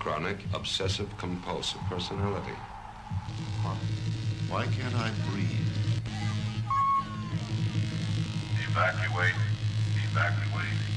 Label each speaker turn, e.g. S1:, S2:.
S1: chronic obsessive-compulsive personality.
S2: Why can't I breathe?
S3: Evacuate. Evacuate.